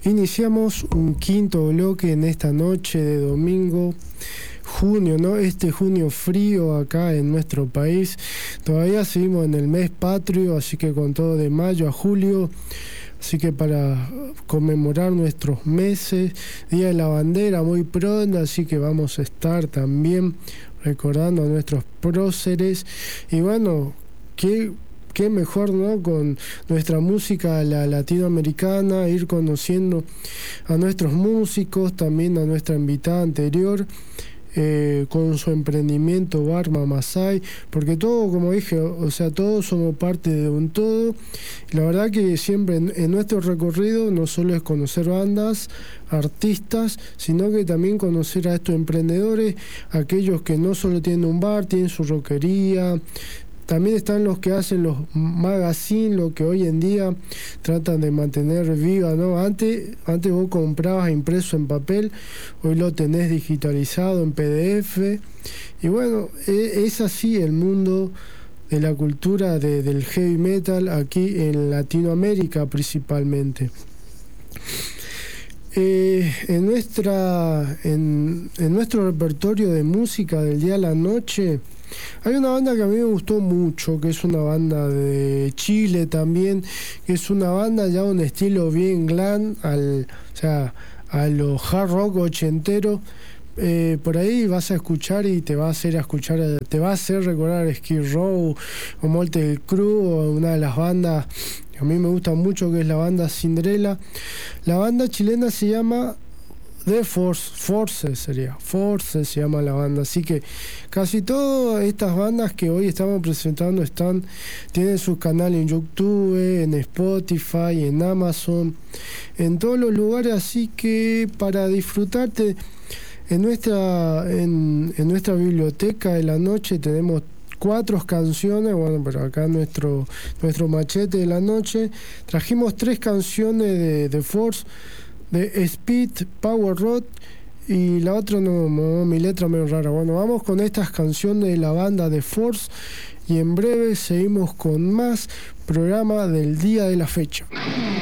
Iniciamos un quinto bloque en esta noche de domingo, junio, ¿no? Este junio frío acá en nuestro país. Todavía seguimos en el mes patrio, así que con todo de mayo a julio. Así que para conmemorar nuestros meses, Día de la Bandera muy pronto, así que vamos a estar también recordando a nuestros próceres. Y bueno, qué mejor, ¿no? Con nuestra música la latinoamericana, ir conociendo a nuestros músicos, también a nuestra invitada anterior, con su emprendimiento Bar Mamasai, porque todo, como dije, o sea, todos somos parte de un todo. Y la verdad que siempre en nuestro recorrido no solo es conocer bandas, artistas, sino que también conocer a estos emprendedores, aquellos que no solo tienen un bar, tienen su rockería. También están los que hacen los magazines, lo que hoy en día tratan de mantener viva, ¿no? Antes vos comprabas impreso en papel, hoy lo tenés digitalizado en PDF. Y bueno, es así el mundo de la cultura del heavy metal aquí en Latinoamérica principalmente. En nuestro repertorio de música del día a la noche hay una banda que a mí me gustó mucho, que es una banda de Chile también, que es una banda ya un estilo bien glam, o sea, a lo hard rock ochentero. Por ahí vas a escuchar y te va a hacer recordar Skid Row o Motley Crue, o una de las bandas que a mí me gusta mucho, que es la banda Cinderella. La banda chilena se llama The Forces se llama la banda. Así que casi todas estas bandas que hoy estamos presentando tienen sus canales en YouTube, en Spotify, en Amazon, en todos los lugares. Así que para disfrutarte en nuestra biblioteca de la noche tenemos 4 canciones. Bueno, pero acá nuestro machete de la noche trajimos 3 canciones de Force, de Speed, Power Road, y la otra no, mi letra medio rara. Bueno, vamos con estas canciones de la banda de Force y en breve seguimos con más programa del día de la fecha.